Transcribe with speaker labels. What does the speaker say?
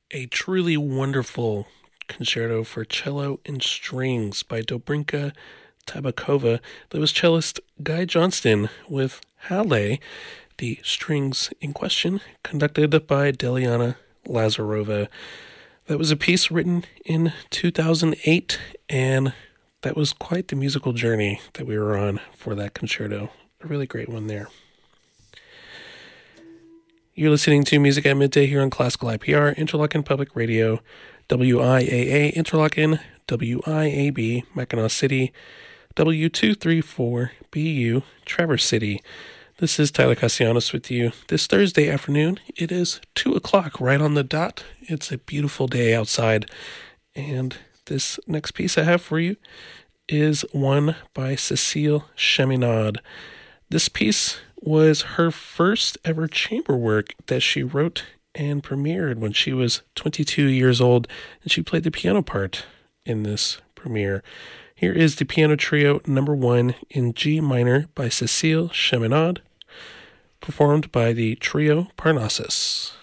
Speaker 1: A truly wonderful concerto for cello and strings by Dobrinka Tabakova. That was cellist Guy Johnston with Halle, the strings in question, conducted by Deliana Lazarova. That was a piece written in 2008, and that was quite the musical journey that we were on for that concerto. A really great one there. You're listening to Music at Midday here on Classical IPR, Interlochen Public Radio, WIAA Interlochen, WIAB Mackinac City, W234BU Traverse City. This is Tyler Castellanos with you this Thursday afternoon. It is 2 o'clock right on the dot. It's a beautiful day outside. And this next piece I have for you is one by Cécile Cheminade. This piece was her first ever chamber work that she wrote and premiered when she was 22 years old, and she played the piano part in this premiere. Here is the Piano Trio number 1 in G minor by Cécile Cheminade, performed by the Trio Parnassus.